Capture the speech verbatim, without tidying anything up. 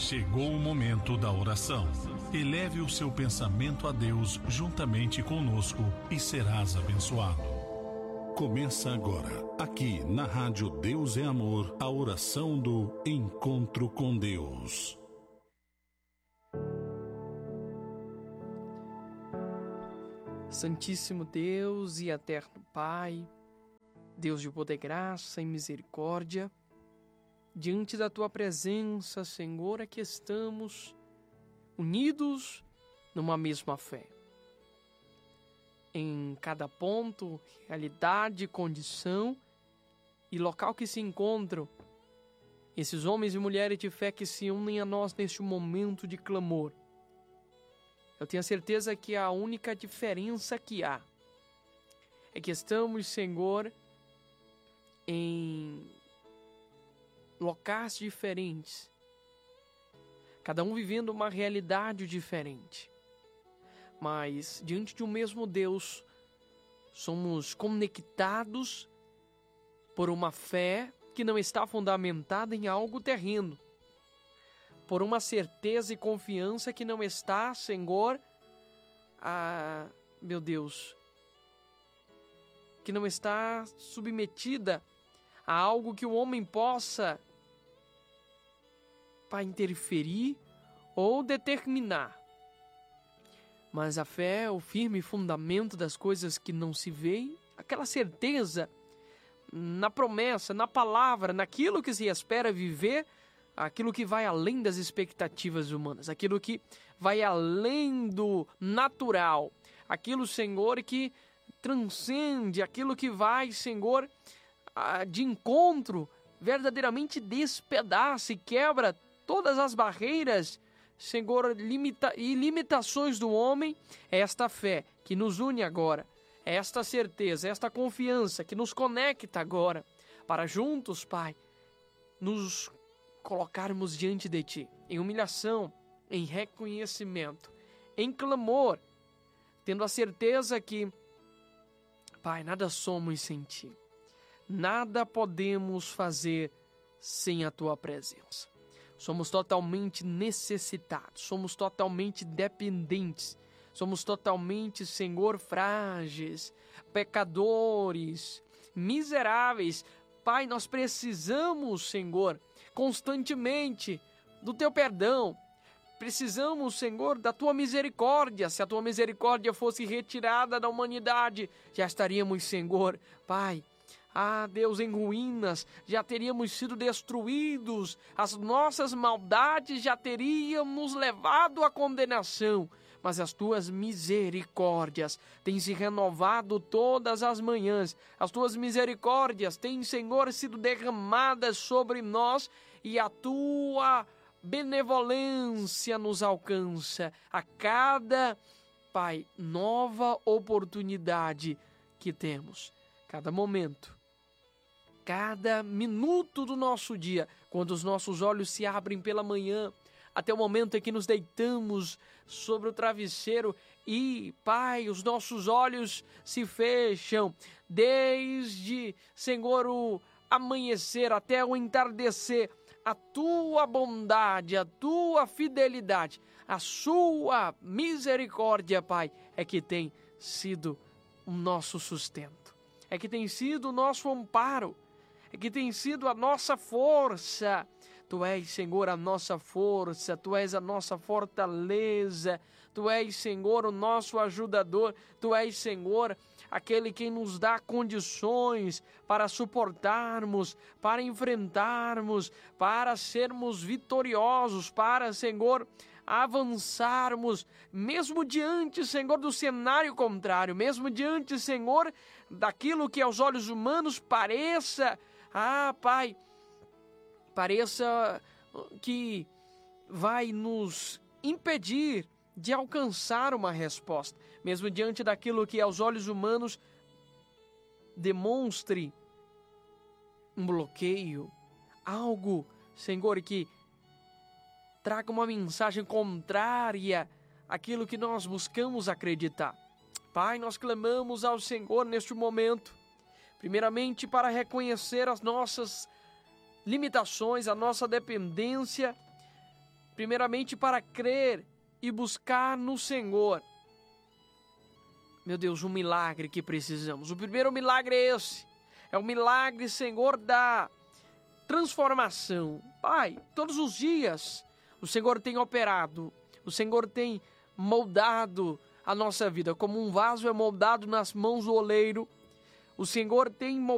Chegou o momento da oração. Eleve o seu pensamento a Deus juntamente conosco e serás abençoado. Começa agora, aqui na Rádio Deus é Amor, a oração do Encontro com Deus. Santíssimo Deus e eterno Pai, Deus de poder, graça e misericórdia, diante da Tua presença, Senhor, aqui estamos unidos numa mesma fé. Em cada ponto, realidade, condição e local que se encontram, esses homens e mulheres de fé que se unem a nós neste momento de clamor. Eu tenho a certeza que a única diferença que há é que estamos, Senhor, em locais diferentes, cada um vivendo uma realidade diferente, mas diante de um mesmo Deus, somos conectados por uma fé que não está fundamentada em algo terreno, por uma certeza e confiança que não está, Senhor, a, meu Deus, que não está submetida a algo que o homem possa para interferir ou determinar. Mas a fé é o firme fundamento das coisas que não se veem, aquela certeza na promessa, na palavra, naquilo que se espera viver, aquilo que vai além das expectativas humanas, aquilo que vai além do natural, aquilo, Senhor, que transcende, aquilo que vai, Senhor, de encontro, verdadeiramente despedaça e quebra todas as barreiras, Senhor, limita, e limitações do homem. É esta fé que nos une agora, é esta certeza, é esta confiança que nos conecta agora, para juntos, Pai, nos colocarmos diante de Ti, em humilhação, em reconhecimento, em clamor, tendo a certeza que, Pai, nada somos sem Ti. Nada podemos fazer sem a Tua presença. Somos totalmente necessitados, somos totalmente dependentes, somos totalmente, Senhor, frágeis, pecadores, miseráveis. Pai, nós precisamos, Senhor, constantemente do Teu perdão. Precisamos, Senhor, da Tua misericórdia. Se a Tua misericórdia fosse retirada da humanidade, já estaríamos, Senhor, Pai, ah, Deus, em ruínas, já teríamos sido destruídos, as nossas maldades já teriam nos levado à condenação, mas as Tuas misericórdias têm se renovado todas as manhãs, as Tuas misericórdias têm, Senhor, sido derramadas sobre nós e a Tua benevolência nos alcança a cada, Pai, nova oportunidade que temos, cada momento. Cada minuto do nosso dia, quando os nossos olhos se abrem pela manhã, até o momento em que nos deitamos sobre o travesseiro e, Pai, os nossos olhos se fecham, desde, Senhor, o amanhecer até o entardecer, a Tua bondade, a Tua fidelidade, a Sua misericórdia, Pai, é que tem sido o nosso sustento, é que tem sido o nosso amparo, é que tem sido a nossa força. Tu és, Senhor, a nossa força, Tu és a nossa fortaleza, Tu és, Senhor, o nosso ajudador, Tu és, Senhor, aquele que nos dá condições para suportarmos, para enfrentarmos, para sermos vitoriosos, para, Senhor, avançarmos, mesmo diante, Senhor, do cenário contrário, mesmo diante, Senhor, daquilo que aos olhos humanos pareça, ah, Pai, pareça que vai nos impedir de alcançar uma resposta, mesmo diante daquilo que aos olhos humanos demonstre um bloqueio, algo, Senhor, que traga uma mensagem contrária àquilo que nós buscamos acreditar. Pai, nós clamamos ao Senhor neste momento, primeiramente para reconhecer as nossas limitações, a nossa dependência primeiramente para crer e buscar no Senhor. Meu Deus, um milagre que precisamos. O primeiro milagre é esse. É o milagre, Senhor, da transformação. Pai, todos os dias o Senhor tem operado, o Senhor tem moldado a nossa vida. Como um vaso é moldado nas mãos do oleiro, o Senhor tem moldado